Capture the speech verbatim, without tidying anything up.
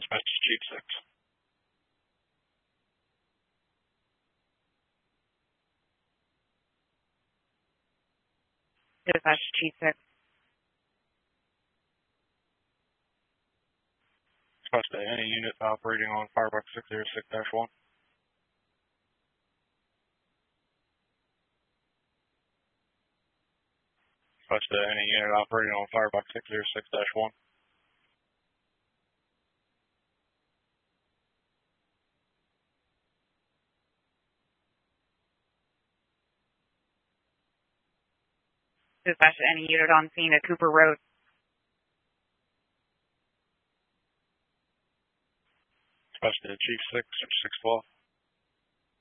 Dispatch to Chief six. Dispatch to Chief six. Dispatch to any unit operating on Firebox six zero six dash one. Dispatch to any unit operating on Firebox six zero six dash one. Dispatch to any unit on scene at Cooper Road. Dispatch to Chief six, six twelve.